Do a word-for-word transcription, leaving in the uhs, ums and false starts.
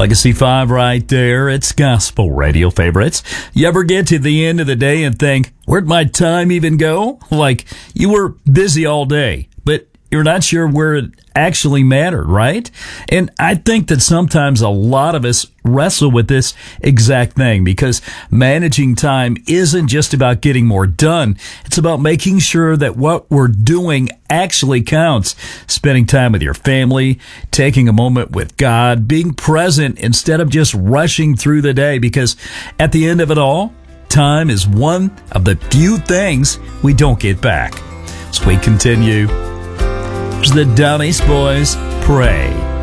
Legacy five right there. It's gospel radio favorites. You ever get to the end of the day and think, where'd my time even go? Like you were busy all day, but you're not sure where it actually mattered, right? And I think that sometimes a lot of us wrestle with this exact thing because managing time isn't just about getting more done. It's about making sure that what we're doing actually counts. Spending time with your family, taking a moment with God, being present instead of just rushing through the day, because at the end of it all, time is one of the few things we don't get back. As we continue, the Down East Boys pray.